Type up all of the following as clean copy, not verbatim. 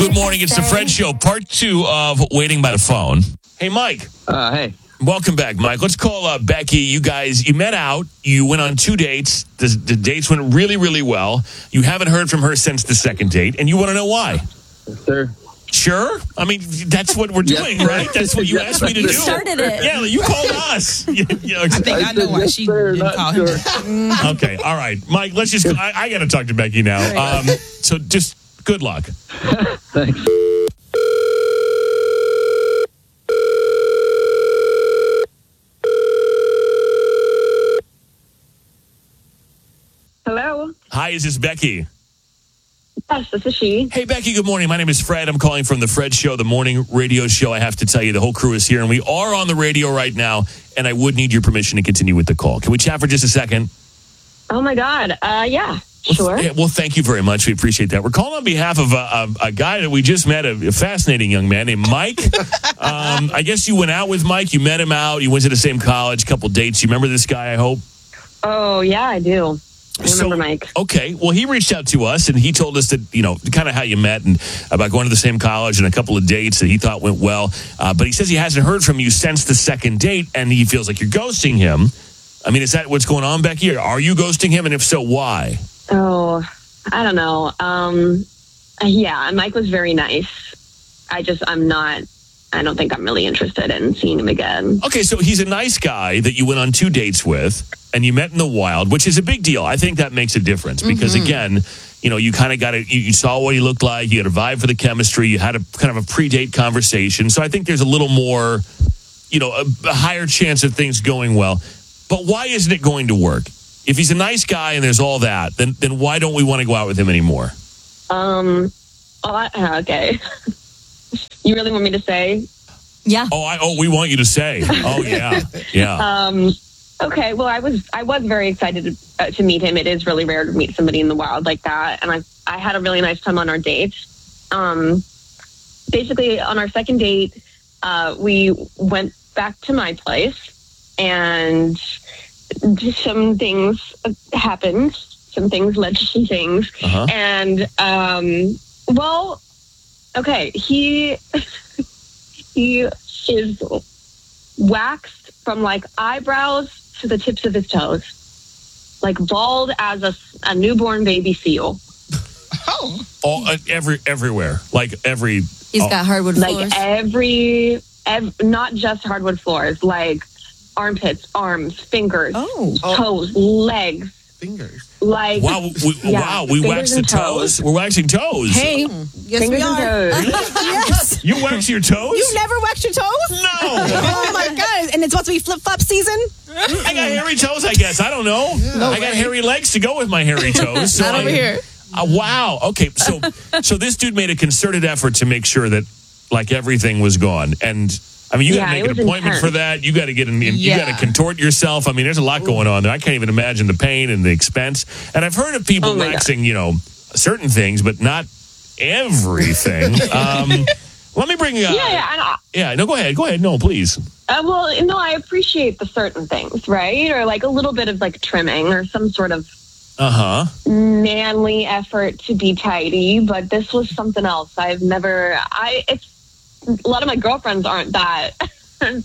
Good morning. It's the Fred Show, part 2 of Waiting by the Phone. Hey, Mike. Hey. Welcome back, Mike. Let's call Becky. You guys, you met out. You went on 2 dates. The dates went really, really well. You haven't heard from her since the second date, and you want to know why. Sir. Sure? I mean, that's what we're doing, right? That's what you asked me to do. You started it. Yeah, you called us. I think I know why she didn't call him. Okay, all right. Mike, let's just... I got to talk to Becky now. So just good luck. Thanks. Hello. Hi, is this Becky? Yes, this is she. Hey, Becky, good morning. My name is Fred. I'm calling from the Fred Show, the morning radio show. I have to tell you, the whole crew is here, and we are on the radio right now, and I would need your permission to continue with the call. Can we chat for just a second? Oh, my God. Yeah, sure. Well, thank you very much. We appreciate that. We're calling on behalf of a guy that we just met, a fascinating young man named Mike. I guess you went out with Mike. You met him out. You went to the same college, couple dates. You remember this guy, I hope? Oh, yeah, I do. I remember Mike. Okay. Well, he reached out to us, and he told us that, kind of how you met and about going to the same college and a couple of dates that he thought went well. But he says he hasn't heard from you since the second date, and he feels like you're ghosting him. I mean, is that what's going on, Becky? Or are you ghosting him? And if so, why? Oh, I don't know. Yeah, Mike was very nice. I don't think I'm really interested in seeing him again. Okay, so he's a nice guy that you went on 2 dates with, and you met in the wild, which is a big deal. I think that makes a difference because, again, you kind of got it. You saw what he looked like. You had a vibe for the chemistry. You had a kind of a pre-date conversation. So I think there's a little more, a higher chance of things going well. But why isn't it going to work? If he's a nice guy and there's all that, then why don't we want to go out with him anymore? Okay. You really want me to say? Yeah. We want you to say. Oh, yeah. Yeah. Okay. Well, I was very excited to meet him. It is really rare to meet somebody in the wild like that. And I had a really nice time on our date. Basically, on our second date, we went back to my place and some things happened. Some things led to some things. Uh-huh. And, okay, he is waxed from like eyebrows to the tips of his toes, like bald as a newborn baby seal. Everywhere, like every. He's got hardwood floors. Like every, not just hardwood floors, like armpits, arms, fingers, toes, legs. Fingers. Like we wax the toes. We're waxing toes. Hey, yes, fingers we and are. toes. Yes. You wax your toes? You never wax your toes? No. Oh my God! And it's supposed to be flip-flop season. I got hairy toes, I guess. I don't know. Yeah. I got hairy legs to go with my hairy toes. So Not over here. Wow. Okay. So this dude made a concerted effort to make sure that like everything was gone. And I mean, you got to make an appointment for that. You got to get in. You got to contort yourself. I mean, there's a lot going on there. I can't even imagine the pain and the expense. And I've heard of people waxing, certain things, but not everything. Let me bring. No, go ahead. Go ahead. No, please. I appreciate the certain things, right? Or like a little bit of like trimming or some sort of manly effort to be tidy. But this was something else. A lot of my girlfriends aren't that, right,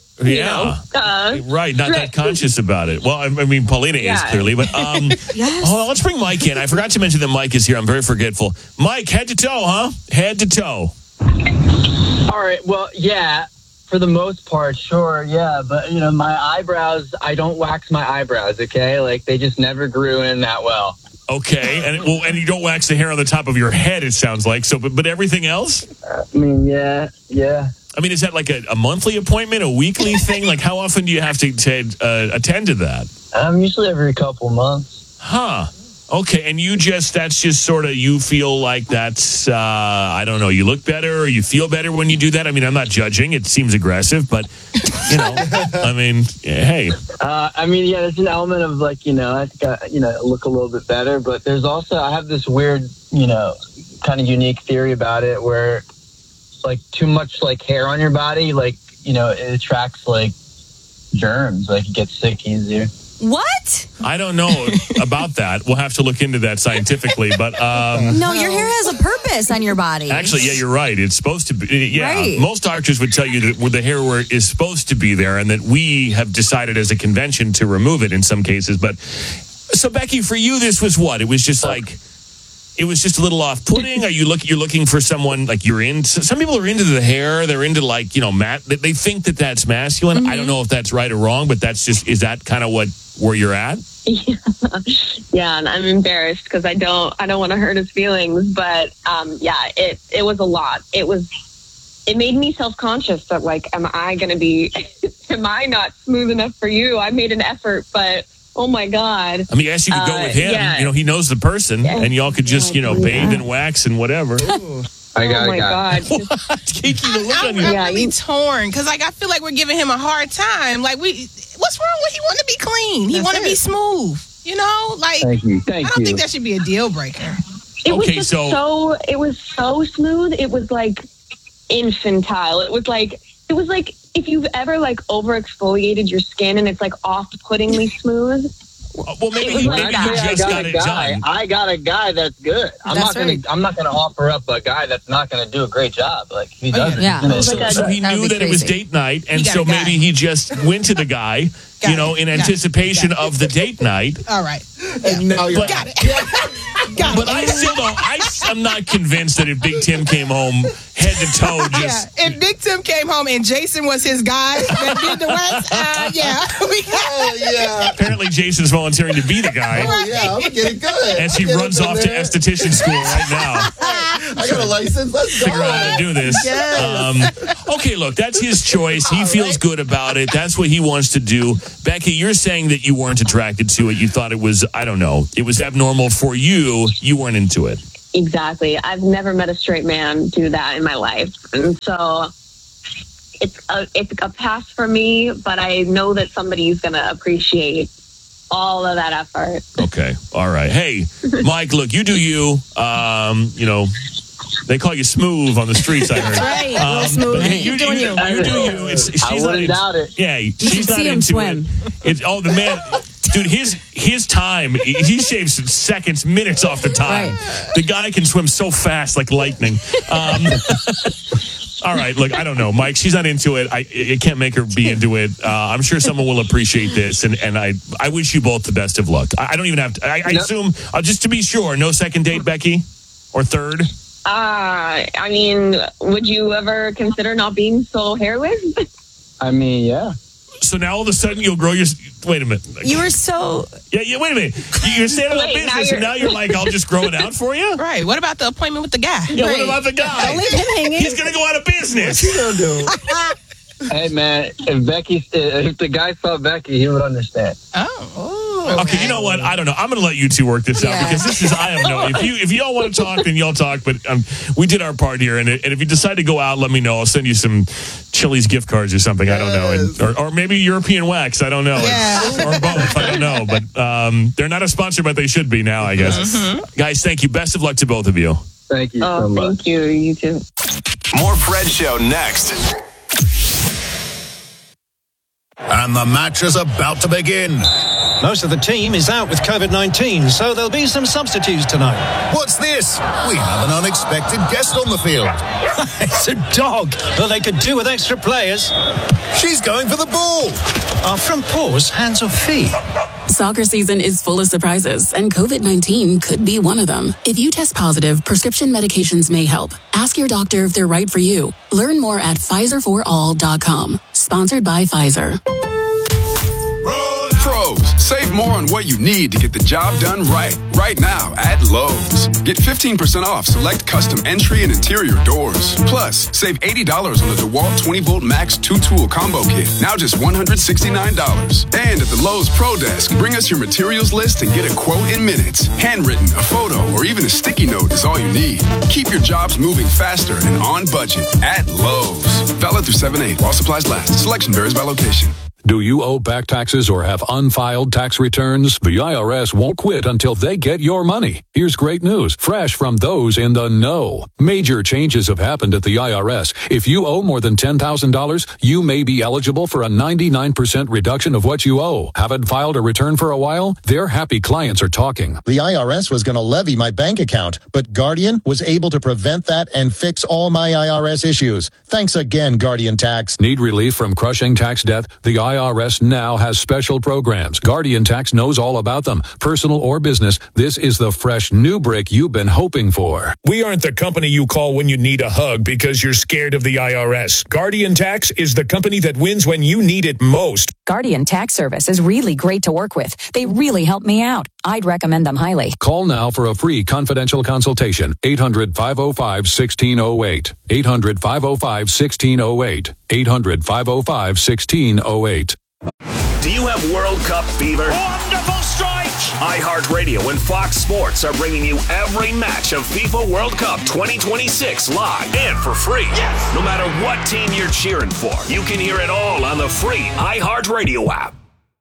not that conscious about it. Well, I mean, Paulina is clearly, but Yes. hold on, let's bring Mike in. I forgot to mention that Mike is here. I'm very forgetful. Mike, head to toe, huh? Head to toe. All right. Well, yeah, for the most part, sure. Yeah. But, my eyebrows, I don't wax my eyebrows. Okay. Like they just never grew in that well. Okay. And you don't wax the hair on the top of your head, it sounds like. So, but everything else? I mean, yeah. I mean, is that like a monthly appointment, a weekly thing? Like how often do you have to attend to that? Usually every couple months. Huh. Okay, and that's just sort of, you feel like that's, I don't know, you look better or you feel better when you do that? I mean, I'm not judging. It seems aggressive, but, I mean, hey. There's an element of like, I look a little bit better, but there's also, I have this weird, kind of unique theory about it where like too much like hair on your body, like, it attracts like germs, like you get sick easier. What? I don't know about that. We'll have to look into that scientifically. But No, your hair has a purpose on your body. actually, yeah, you're right. It's supposed to be. Yeah, Right. most doctors would tell you that the hair is supposed to be there, and that we have decided as a convention to remove it in some cases. But so, Becky, for you, this was what? It was just like. It was just a little off-putting. You're looking for someone like you're in. Some people are into the hair. They're into like They think that that's masculine. Mm-hmm. I don't know if that's right or wrong, but that's just is that kind of where you're at? Yeah, and I'm embarrassed because I don't want to hurt his feelings, but it was a lot. It made me self-conscious that like, am I not smooth enough for you? I made an effort, but oh my God. I mean, I guess you could go with him. Yeah. He knows the person, and y'all could just bathe and wax and whatever. I got oh my God. What? Kiki, the look on I'm you. really torn because like I feel like we're giving him a hard time. Like what's wrong with he want to be clean? He want to be smooth. You know, like Thank you. I don't think that should be a deal breaker. It was Okay, just so- it was so smooth. It was like infantile. It was like if you've ever like over exfoliated your skin and it's like off-puttingly smooth. Well, maybe It was you like that. just got it done. I got a guy that's good. I'm not gonna offer up a guy that's not gonna do a great job. Like he doesn't. yeah. he's So, gonna- so he That would knew be that it was crazy. date night, and He got so a guy. maybe he just went to the guy, Got in it. anticipation of the date night. All right. And now you're Got it. But I still don't. I'm not convinced that if Big Tim came home head to toe, just Yeah, if Big Tim came home and Jason was his guy that did the rest, Yeah. apparently Jason's volunteering to be the guy Oh, yeah. I'm getting good. as he runs off to esthetician school right now. I got a license. Let's go. Figure out how to do this. Okay, look, that's his choice. He feels good about it. That's what he wants to do. Becky, you're saying that you weren't attracted to it. You thought it was, I don't know, it was abnormal for you. You weren't into it. Exactly. I've never met a straight man do that in my life. And so it's a pass for me, but I know that somebody's going to appreciate all of that effort. Okay. All right. Hey, Mike, look, you do you. They call you smooth on the streets, I heard. Right. Real smooth. But hey, you Doing do you. She's I not wouldn't doubt it. Yeah, she's should not see him into swim. it. The man, dude, his time, he shaves seconds, minutes off the time. Right. The guy can swim so fast like lightning. All right, look, I don't know, Mike. She's not into it. I can't make her be into it. I'm sure someone will appreciate this, and I wish you both the best of luck. I don't even have to. I assume just to be sure, no second date, Becky, or third. I mean, would you ever consider not being so hairless? I mean, yeah. So now all of a sudden you'll grow your. Wait a minute. You were so. Yeah. Wait a minute. You're standing up Wait, now business, and now you're like, I'll just grow it out for you. Right. What about the appointment with the guy? Yeah. What about the guy? Don't leave him hanging. He's gonna go out of business. Hey man, if the guy saw Becky, he would understand. Oh. Okay, you know what? I don't know. I'm going to let you two work this out Yeah. because this is, I have no, if y'all want to talk, then y'all talk, but we did our part here. And if you decide to go out, let me know. I'll send you some Chili's gift cards or something. I don't know. Or maybe European wax. I don't know. Yeah. Or both. I don't know. But they're not a sponsor, but they should be now, I guess. Guys, thank you. Best of luck to both of you. Thank you so Oh, much. thank you. You too. More Fred Show next. And the match is about to begin. Most of the team is out with COVID-19, so there'll be some substitutes tonight. What's this? We have an unexpected guest on the field. It's a dog. Well, they could do with extra players. She's going for the ball. Are front paws hands or feet? Soccer season is full of surprises, and COVID-19 could be one of them. If you test positive, prescription medications may help. Ask your doctor if they're right for you. Learn more at PfizerForAll.com. Sponsored by Pfizer. Pros, save more on what you need to get the job done right. Right now at Lowe's. Get 15% off select custom entry and interior doors. Plus, save $80 on the DeWalt 20-volt Max 2-tool combo kit. Now just $169. And at the Lowe's Pro Desk, bring us your materials list and get a quote in minutes. Handwritten, a photo, or even a sticky note is all you need. Keep your jobs moving faster and on budget at Lowe's. Valid through 7/8 while supplies last. Selection varies by location. Do you owe back taxes or have unfiled tax returns? The IRS won't quit until they get your money. Here's great news, fresh from those in the know. Major changes have happened at the IRS. If you owe more than $10,000, you may be eligible for a 99% reduction of what you owe. Haven't filed a return for a while? Their happy clients are talking. The IRS was going to levy my bank account, but Guardian was able to prevent that and fix all my IRS issues. Thanks again, Guardian Tax. Need relief from crushing tax debt? The IRS now has special programs. Guardian Tax knows all about them. Personal or business, this is the fresh new break you've been hoping for. We aren't the company you call when you need a hug because you're scared of the IRS. Guardian Tax is the company that wins when you need it most. Guardian Tax Service is really great to work with. They really helped me out. I'd recommend them highly. Call now for a free confidential consultation. 800-505-1608. 800-505-1608. 800-505-1608. Do you have World Cup fever? Wonderful strike! iHeartRadio and Fox Sports are bringing you every match of FIFA World Cup 2026 live and for free. Yes! No matter what team you're cheering for, you can hear it all on the free iHeartRadio app.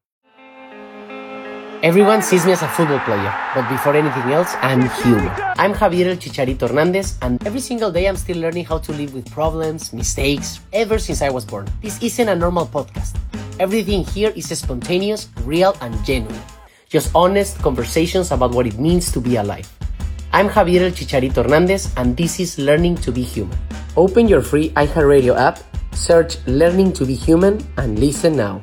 Everyone sees me as a football player, but before anything else, I'm human. I'm Javier El Chicharito Hernandez, and every single day I'm still learning how to live with problems, mistakes, ever since I was born. This isn't a normal podcast. Everything here is spontaneous, real, and genuine. Just honest conversations about what it means to be alive. I'm Javier El Chicharito Hernandez, and this is Learning to be Human. Open your free iHeartRadio app, search Learning to be Human, and listen now.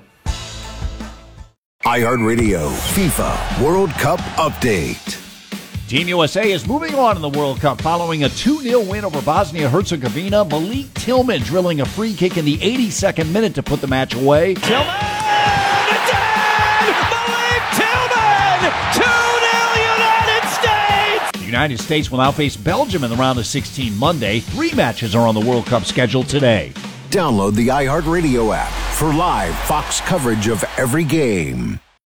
iHeartRadio FIFA World Cup Update. Team USA is moving on in the World Cup following a 2-0 win over Bosnia-Herzegovina. Malik Tillman drilling a free kick in the 82nd minute to put the match away. Tillman! It's in! Malik Tillman! 2-0 United States! The United States will now face Belgium in the round of 16 Monday. 3 matches are on the World Cup schedule today. Download the iHeartRadio app for live Fox coverage of every game.